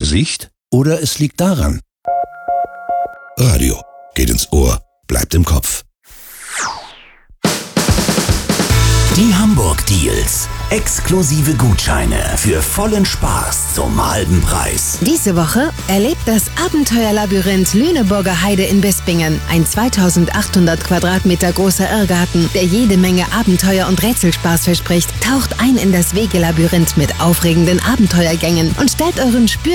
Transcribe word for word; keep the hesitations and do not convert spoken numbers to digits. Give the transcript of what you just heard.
Gesicht oder es liegt daran. Radio geht ins Ohr, bleibt im Kopf. Die Hamburg Deals. Exklusive Gutscheine für vollen Spaß zum halben Preis. Diese Woche erlebt das Abenteuerlabyrinth Lüneburger Heide in Bispingen. Ein zweitausendachthundert Quadratmeter großer Irrgarten, der jede Menge Abenteuer und Rätselspaß verspricht. Taucht ein in das Wegelabyrinth mit aufregenden Abenteuergängen und stellt euren Spür